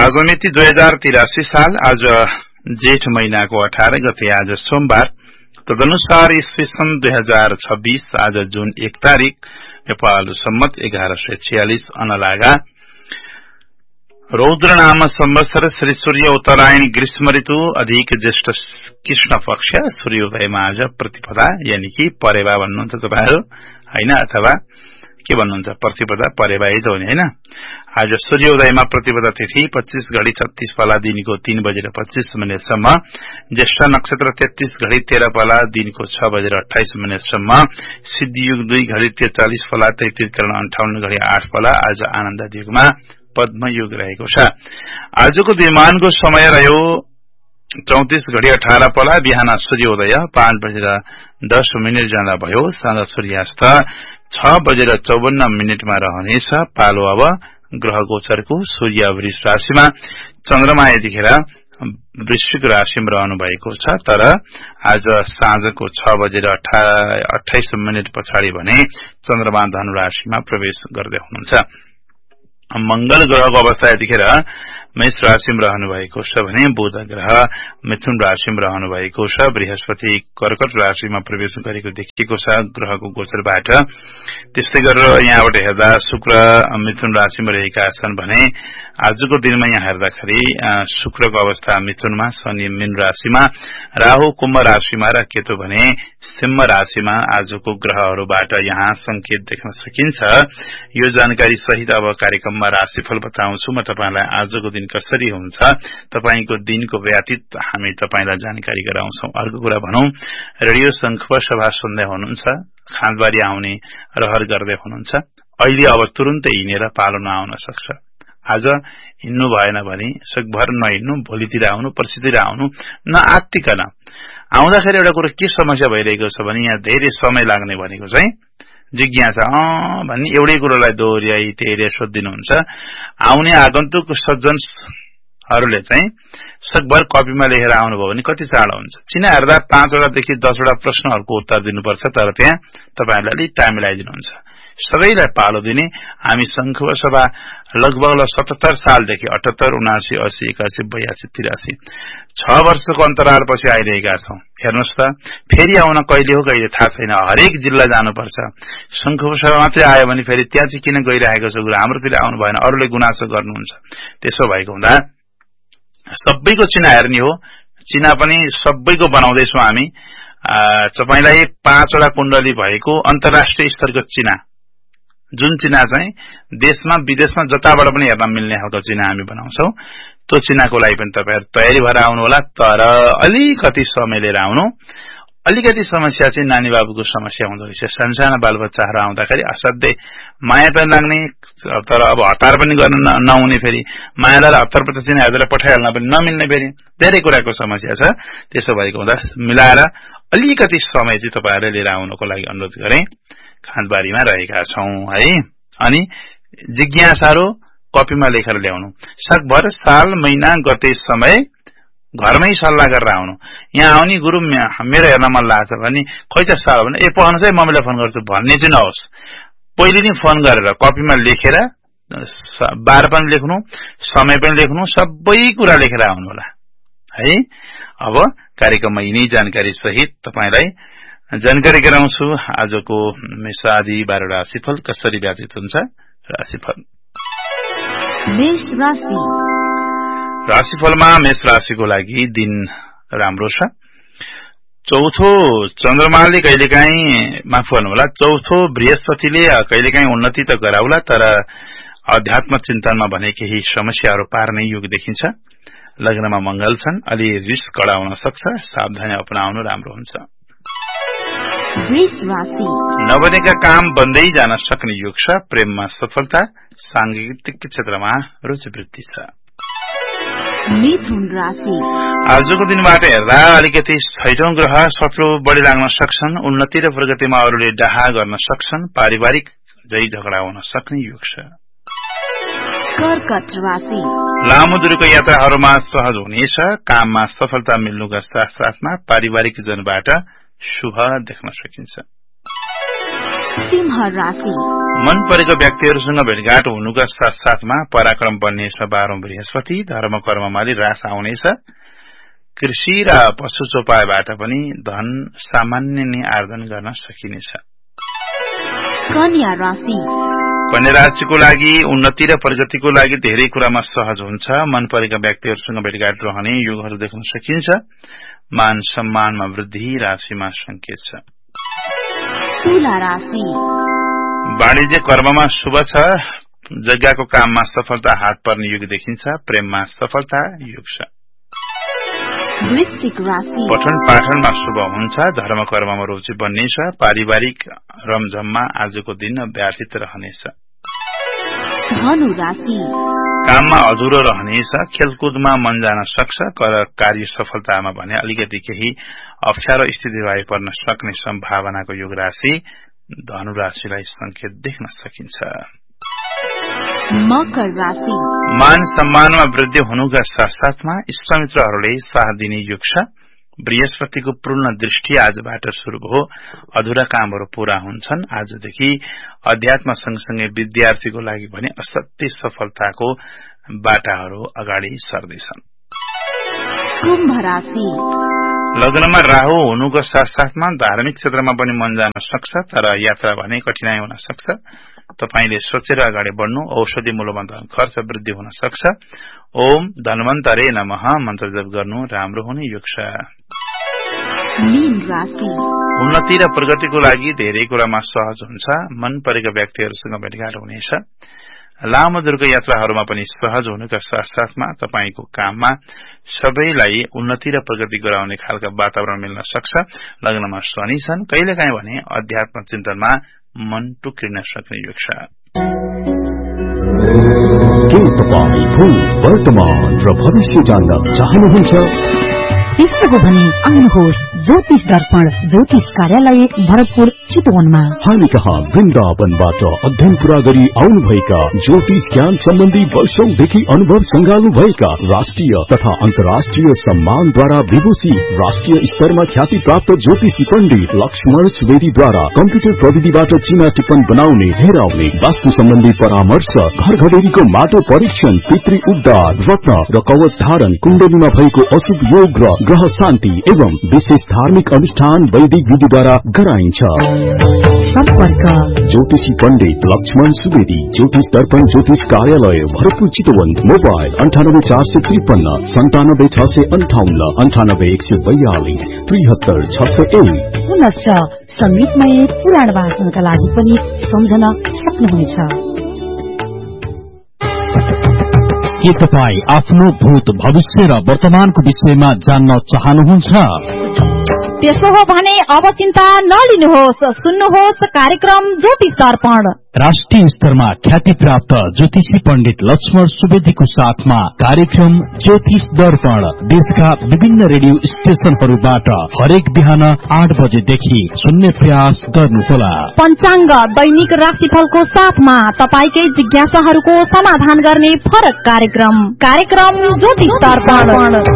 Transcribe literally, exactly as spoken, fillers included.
आज मिति दुई हजार तिरासी साल आज जेठ महीनाको अठार गते आज सोमबार तदनुसार ईस्वी सन् दुई हजार छब्बीस आज जुन एक तारीक नेपाल सम्मत एघार सय छियालिस अनलागा रौद्र नाम संवत्सर श्री सूर्य उत्तरायण ग्रीष्म ऋतु अधिक ज्येष्ठ कृष्ण पक्ष सूर्योदयमा आज प्रतिपदा यानी कि परेवा भन्नुहुन्छ तपाईहरु हैन अथवा के भन्नुहुन्छ प्रतिपदा परेवा यही त हो नि हैन आज सूर्योदयमा प्रतिपदा तिथि पच्चीस घड़ी छत्तीस पला दिनको तीन बजेर पच्चीस मिनेटसम्म ज्येष्ठ नक्षत्र तेत्तीस घड़ी तेह्र पला दिनको छ बजेर अट्ठाइस मिनेटसम्म सिद्धियुग दुई घड़ी त्रिचालीस पला तैंतीस करण अन्ठाउन्न घड़ी आठ पला आज आनन्द युगमा पद्मयुग रहेको छ। आजको दिनमानको समय रह्यो चौतीस घड़ी अठारह पला बिहान सूर्योदय पाँच बजेर दस मिनट जाँदा भयो साँझ सूर्यास्त छ बजेर चौवन्न मिनटमा रहनेछ। पालो अब ग्रह गोचरको सूर्य वृष राशिमा चन्द्रमा यतिखेर वृश्चिक राशिमा रहनु भएको छ तर आज साँझको छ बजेर अट्ठाइस मिनट पछाडि भने चन्द्रमा धनु राशिमा प्रवेश गर्दै हुनुहुन्छ। मंगल ग्रहको अवस्था यतिखेर मेष राशिमा रहनु भएको छ भने बुध ग्रह मिथुन राशिमा रहनु भएको छ। बृहस्पति कर्कट राशिमा प्रवेश गरेको देखिएको छ ग्रहको गोचरबाट। त्यस्तै गरेर यहाँबाट हेर्दा शुक्र मिथुन राशिमा रहेका छन् भने आजको दिनमा यहाँ हेर्दाखेरि शुक्रको अवस्था मिथुनमा, शनि मीन राशिमा, राहु कुम्भ राशिमा र केतु भने सिंह राशिमा आजको ग्रहहरूबाट यहाँ संकेत देख्न सकिन्छ। यो जानकारी सहित अब कार्यक्रममा राशिफल बताउँछु म तपाईलाई आजको दिन कसरी हुन्छ तपाईको दिनको व्यतीत हामी तपाईलाई जानकारी गराउँछौं। अर्को कुरा भनौं रेडियो संखुवा सभा सुन्दै हुनुहुन्छ खाँदबारी आउने रहर गर्दै हुनुहुन्छ अहिले अब तुरुन्तै हिँडेर पालो नआउन सक्छ। आज हिँड्नु भएन भने सकभर नहिँड्नु भोलितिर आउनु पर्सितिर आउनु नआत्तिकन आउँदाखेरि एउटा कुरो के समस्या भइरहेको छ भने यहाँ धेरै समय लाग्ने भनेको चाहिँ जिज्ञासा अ भन्ने एउटै कुरोलाई दोहोर्याई तेरे सोधिनुहुन्छ। आउने आगन्तुक सज्जनहरूले चाहिँ सकभर कपीमा लेखेर आउनुभयो भने कति चाँडो हुन्छ। चिना हेर्दा पाँचवटा देखि दसवटा प्रश्नहरूको उत्तर दिनुपर्छ तर त्यहाँ तपाईहरुले अलि टाइम लगाइदिनुहुन्छ। सबैलाई पालो दिने हामी संखुवा सभा लगभग सतहत्तर सालदेखि अठहत्तर उनासी अस्सी एकासी बयासी तिरासी छ वर्षको अन्तरालपछि आइरहेका छौं। हेर्नुहोस् त फेरि आउन कहिले हो कहिले थाहा छैन। हरेक जिल्ला जानुपर्छ। संखुवा सभा मात्रै आयो भने फेरि त्यहाँ चाहिँ किन गइरहेको छ गुरु हाम्रोतिर आउनु भएन अरूले गुनासो गर्नुहुन्छ। त्यसो भएको हुँदा सबैको चिना हेर्ने हो। चिना पनि सबैको बनाउँदैछौं हामी। तपाईलाई पाँचवटा कुण्डली भएको अन्तर्राष्ट्रिय स्तरको चिना जुन चिना चाहिँ देशमा विदेशमा जताबाट पनि हेर्न मिल्ने खालको चिना हामी बनाउँछौं। त्यो चिनाको लागि पनि तपाईहरु तयारी भएर आउनु होला तर अलिकति समय लिएर आउनु। अलिकति समस्या चाहिँ नानी बाबुको समस्या हुँदो रहेछ। सानसाना बालबच्चाहरु आउँदाखेरि असाध्यै माया पनि लाग्ने तर अब हतार पनि गर्न नहुने फेरि मायालाई हतार पचास चिना हेरेर पठाइहाल्न पनि नमिल्ने फेरि धेरै कुराको समस्या छ। त्यसो भएको हुँदा मिलाएर अलिकति समय चाहिँ तपाईहरुले लिएर आउनको लागि अनुरोध गरे। खाँदबारीमा रहेका छौं है। अनि जिज्ञासाहरु कपीमा लेखेर ल्याउनु। सकभर साल महिना गते समय घरमै सल्लाह गरेर आउनु। यहाँ आउने गुरु मेरो हेर्न मन लाग्छ भने खै त साल भने ए पहनु चाहिँ मम्मीलाई फोन गर्छु भन्ने चाहिँ नहोस्। पहिले नै फोन गरेर कपीमा लेखेर बार पनि लेख्नु समय पनि लेख्नु सबै कुरा लेखेर आउनु होला है। अब कार्यक्रममा यिनै जानकारी सहित तपाईलाई जानकारी गराउँछु। आजको मेषादि बाह्र राशिफल कसरी व्यतीत हुन्छ। राशिफल मेष राशि राशिफलमा मेष राशिको लागि दिन राम्रो छ। चौथो चन्द्रमाले कहिलेकाहीँ माफ गर्नु होला चौथो बृहस्पतिले कहिलेकाहीँ उन्नति त गराउला तर अध्यात्म चिन्तनमा भने केही समस्याहरू पार्ने योग देखिन्छ। लग्नमा मंगल छन् अलि रिस कडाउन सक्छ सावधानी अपनाउनु राम्रो हुन्छ। वृष राशि नबनेका काम बन्दै जान सक्ने योग छ। प्रेममा सफलता सांगीतिक क्षेत्रमा रुचि वृद्धि छ। मिथुन राशि आजको दिनबाट हेर्दा अलिकति छैटौं ग्रह शत्रु बढी लाग्न सक्छन्। उन्नति र प्रगतिमा अरूले डाहा गर्न सक्छन्। पारिवारिक झै झगडा हुन सक्ने योग छ। कर्कट राशि लामो दूरीको यात्राहरूमा सहज हुनेछ। काममा सफलता मिल्नुका साथ साथमा पारिवारिक जनबाट शुभ देख्न सकिन्छ। सिंह राशि मन परेको व्यक्तिहरूसँग भेटघाट हुनुका साथ साथमा पराक्रम बन्नेछ बाह्रौं बृहस्पति। धर्म कर्ममाली रास आउनेछ। कृषि र पशु चौपायबाट पनि धन सामान्य नै आर्जन गर्न सकिनेछ। कन्या राशि कन्या राशिको लागि उन्नति र प्रगतिको लागि धेरै कुरामा सहज हुन्छ। मन परेका व्यक्तिहरूसँग भेटघाट रहने योगहरू देख्न सकिन्छ। मान सम्मानमा वृद्धि, राशिमा संकेत छ। तुला राशि वाणिज्य कर्ममा शुभ छ। जग्गाको काममा सफलता हात पर्ने योग देखिन्छ। प्रेममा सफलता योग छ। वृश्चिक राशि पठन पाठनमा शुभ हुन्छ। धर्म कर्ममा रुचि बन्नेछ। पारिवारिक रमझममा आजको दिन व्यतीत रहनेछ। धनु राशि काममा अधुरो रहनेछ। खेलकुदमा मन जान सक्छ। कार्य सफलतामा भने अलिकति केही अप्ठ्यारो स्थिति आइपर्न सक्ने सम्भावनाको योग राशि धनु राशिलाई संकेत देख्न सकिन्छ। मकर राशि मान सम्मानमा वृद्धि हुनुका साथ साथमा इष्टमित्रहरूले साथ दिने योग छ। बृहस्पतिको पूर्ण दृष्टि आजबाट शुरू भयो। अधुरा कामहरू पूरा हुन्छन्। आजदेखि अध्यात्म सँगसँगै विद्यार्थीको लागि भने असाध्यै सफलताको बाटाहरू अगाडि सर्दैछन्। कुम्भ राशि लग्नमा राहु हुनुको साथ साथमा धार्मिक क्षेत्रमा पनि मन जान सक्छ। तर यात्रा भने कठिनाई हुन सक्छ। तपाईले सोचेर अगाडि बढ्नु। औषधि मूल्यमा धन खर्च वृद्धि हुन सक्छ। ओम धन्वन्तरे नमः मन्त्र जप गर्नु राम्रो हुने योग छ। मीन राशि उन्नति र प्रगतिको लागि धेरै कुरामा सहज हुन्छ। मन परेका व्यक्तिहरूसँग भेटघाट हुनेछ। लामो दूरको यात्राहरूमा पनि सहज हुनुका साथ साथमा तपाईको काममा सबैलाई उन्नति र प्रगति गराउने खालका वातावरण मिल्न सक्छ। लग्नमा शनि छन्। कहिलेकाहीँ भने अध्यात्म चिन्तनमा मन टुक्रिन सक्ने योग छ। के तपाईँ भूत वर्तमान र भविष्य जान्न चाहनुहुन्छ? त्यसको भने आउनुहोस् ज्योतिष दर्पण ज्योतिष कार्यालय भरतपुर चितवनमा। हामी कहाँ वृन्दावनबाट अध्ययन पूरा गरी आउनुभएका ज्योतिष ज्ञान सम्बन्धी वर्षौंदेखि अनुभव संगाल्नु भएका राष्ट्रिय तथा अन्तर्राष्ट्रिय सम्मानद्वारा विभूषी राष्ट्रिय स्तरमा ख्याति प्राप्त ज्योतिषी पण्डित लक्ष्मण सुवेदीद्वारा कम्प्युटर प्रविधिबाट चिना टिप्पण बनाउने, हेराउने, वास्तु सम्बन्धी परामर्श, घर घडेरीको माटो परीक्षण, पितृ उद्धार, रत्न र कवच धारण, कुण्डलीमा भएको अशुभ योग र ग्रह शान्ति एवं विशेष धार्मिक अनुष्ठान वैदिक विधिद्वारा गराइन्छ। सम्पर्क ज्योतिषी पण्डित लक्ष्मण सुवेदी, ज्योतिष दर्पण ज्योतिष कार्यालय भरतपुर चितवन। मोबाइल अन्ठानब्बे चार सय त्रिपन्न सन्तानब्बे छ सय अन्ठाउन्न अन्ठानब्बे एक सय बयालिस त्रिहत्तर छ सय एक। पुनश्च संगीतमय पुराण वाचनका लागि पनि सम्झन सक्नुहुनेछ। के तपाईँ आफ्नो भूत भविष्य र वर्तमानको विषयमा जान्न चाहनुहुन्छ? त्यसो हो भने अब चिन्ता नलिनुहोस्। सुन्नुहोस् कार्यक्रम ज्योतिष दर्पण। राष्ट्रिय स्तरमा ख्याति प्राप्त ज्योतिषी पण्डित लक्ष्मण सुवेदीको साथमा कार्यक्रम ज्योतिष दर्पण देशका विभिन्न रेडियो स्टेशनहरूबाट हरेक बिहान आठ बजेदेखि सुन्ने प्रयास गर्नुहोला। पञ्चाङ्ग दैनिक राशिफलको साथमा तपाईकै जिज्ञासाहरूको समाधान गर्ने फरक कार्यक्रम कार्यक्रम ज्योतिष दर्पण।